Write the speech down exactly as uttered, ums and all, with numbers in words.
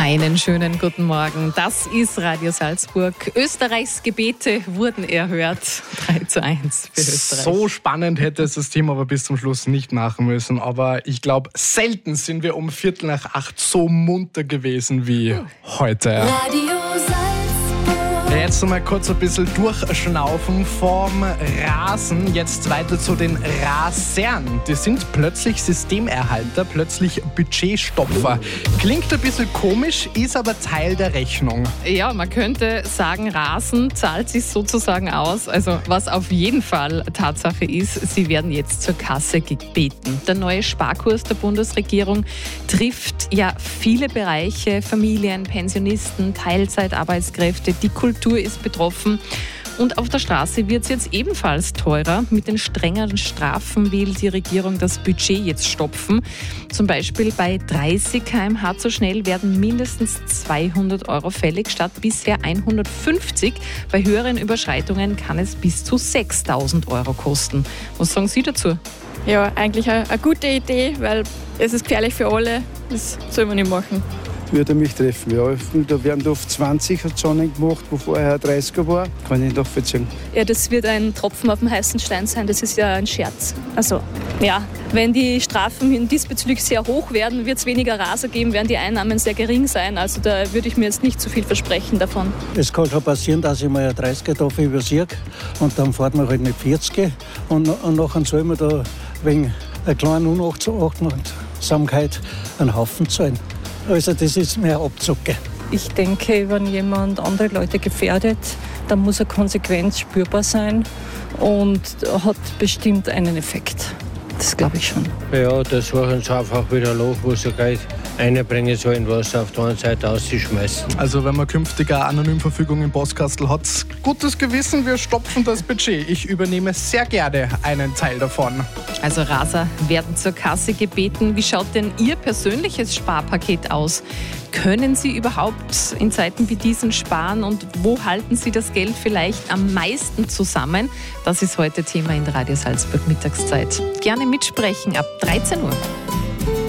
Einen schönen guten Morgen. Das ist Radio Salzburg. Österreichs Gebete wurden erhört. drei zu eins für Österreich. So spannend hätte es das Thema aber bis zum Schluss nicht machen müssen. Aber ich glaube, selten sind wir um Viertel nach acht so munter gewesen wie heute. Radio Salzburg. Jetzt mal kurz ein bisschen durchschnaufen vom Rasen. Jetzt weiter zu den Rasern. Die sind plötzlich Systemerhalter, plötzlich Budgetstopfer. Klingt ein bisschen komisch, ist aber Teil der Rechnung. Ja, man könnte sagen, Rasen zahlt sich sozusagen aus. Also was auf jeden Fall Tatsache ist, sie werden jetzt zur Kasse gebeten. Der neue Sparkurs der Bundesregierung trifft ja viele Bereiche, Familien, Pensionisten, Teilzeitarbeitskräfte, die Kultur ist betroffen. Und auf der Straße wird es jetzt ebenfalls teurer. Mit den strengeren Strafen will die Regierung das Budget jetzt stopfen. Zum Beispiel bei dreißig Kilometer pro Stunde zu schnell werden mindestens zweihundert Euro fällig statt bisher hundertfünfzig. Bei höheren Überschreitungen kann es bis zu sechstausend Euro kosten. Was sagen Sie dazu? Ja, eigentlich eine, eine gute Idee, weil es ist gefährlich für alle. Das soll man nicht machen. Würde mich treffen, ja. Da werden oft zwanzig Zonen gemacht, wo vorher dreißiger war. Kann ich doch verziehen. Ja, das wird ein Tropfen auf dem heißen Stein sein. Das ist ja ein Scherz. Also, ja, wenn die Strafen diesbezüglich sehr hoch werden, wird es weniger Raser geben, werden die Einnahmen sehr gering sein. Also da würde ich mir jetzt nicht zu viel versprechen davon. Es kann schon passieren, dass ich mal eine dreißiger dafür übersehe und dann fährt man halt nicht vierzig und, und nachher soll man da wegen einer kleinen Unachtsamkeit einen Haufen zahlen. Also das ist mehr Abzocke. Ich denke, wenn jemand andere Leute gefährdet, dann muss eine Konsequenz spürbar sein und hat bestimmt einen Effekt. Das glaube ich schon. Ja, das suchen sie einfach wieder ein Loch, wo sie gleich reinbringen sollen, was sie auf der anderen Seite ausschmeißen. Also wenn man künftig eine Anonymverfügung im Postkastel hat, gutes Gewissen, wir stopfen das Budget. Ich übernehme sehr gerne einen Teil davon. Also Raser werden zur Kasse gebeten. Wie schaut denn Ihr persönliches Sparpaket aus? Können Sie überhaupt in Zeiten wie diesen sparen und wo halten Sie das Geld vielleicht am meisten zusammen? Das ist heute Thema in der Radio Salzburg Mittagszeit. Gerne mitsprechen ab dreizehn Uhr.